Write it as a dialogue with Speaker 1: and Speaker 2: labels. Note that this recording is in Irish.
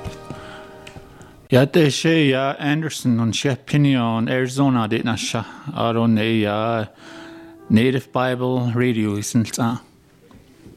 Speaker 1: Ja, det sé ja Anderson an sé Pinion Arizona dit na se aron é Native Bible Radio isn't